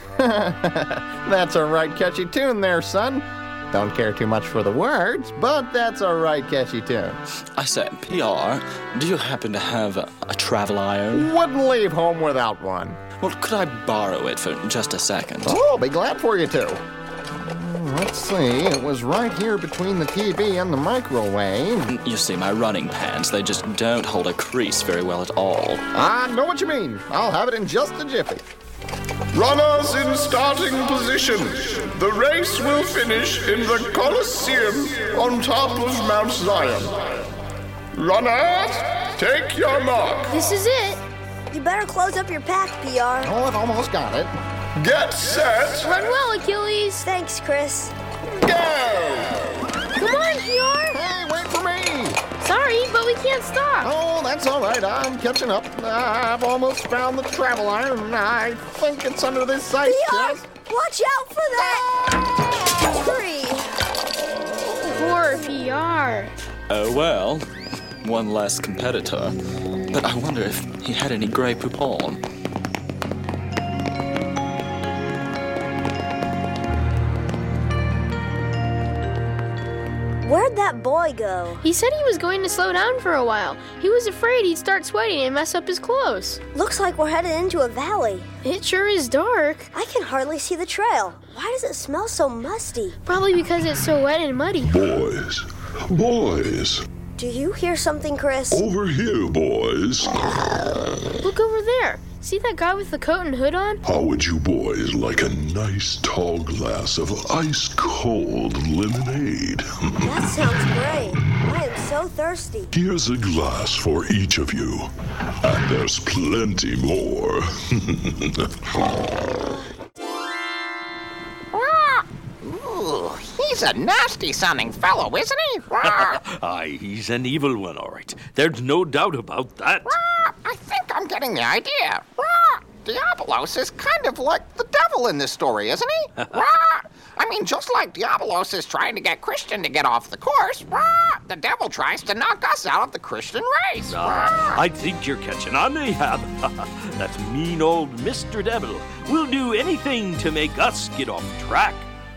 That's a right catchy tune there, son. Don't care too much for the words, but that's a right catchy tune. I say, PR, do you happen to have a travel iron? Wouldn't leave home without one. Well, could I borrow it for just a second? Oh, I'll be glad for you to. Let's see, it was right here between the TV and the microwave. You see, my running pants, they just don't hold a crease very well at all. I know what you mean. I'll have it in just a jiffy. Runners in starting position. The race will finish in the Colosseum on top of Mount Zion. Runners, take your mark. This is it. You better close up your pack, PR. Oh, I've almost got it. Get set. Run well, Achilles. Thanks, Chris. Go! Come on, PR. Hey, wait for me! Sorry, but we can't stop. Oh, that's all right. I'm catching up. I've almost found the travel iron. I think it's under this ice PR, chest. watch out for that tree. Poor PR. Oh, well, one less competitor. But I wonder if he had any Grey Poupon. Where'd that boy go? He said he was going to slow down for a while. He was afraid he'd start sweating and mess up his clothes. Looks like we're headed into a valley. It sure is dark. I can hardly see the trail. Why does it smell so musty? Probably because it's so wet and muddy. Boys. Do you hear something, Chris? Over here, boys. Look over there. See that guy with the coat and hood on? How would you boys like a nice tall glass of ice-cold lemonade? That sounds great. I am so thirsty. Here's a glass for each of you. And there's plenty more. Ooh, he's a nasty-sounding fellow, isn't he? Aye, he's an evil one, all right. There's no doubt about that. I think I'm getting the idea. Diabolos is kind of like the devil in this story, isn't he? I mean, just like Diabolos is trying to get Christian to get off the course, the devil tries to knock us out of the Christian race. I think you're catching on, Ahab. That mean old Mr. Devil will do anything to make us get off track.